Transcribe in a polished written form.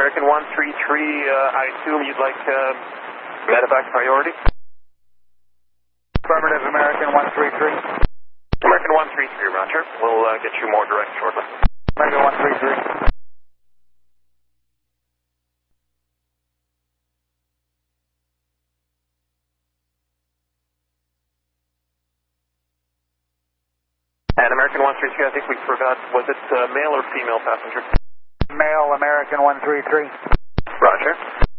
American 133, I assume you'd like medevac priority? Affirmative, American 133. American 133, roger. We'll get you more direct shortly. American 133. And American 133, I think we forgot, was it male or female passenger? Male, American 133. Roger.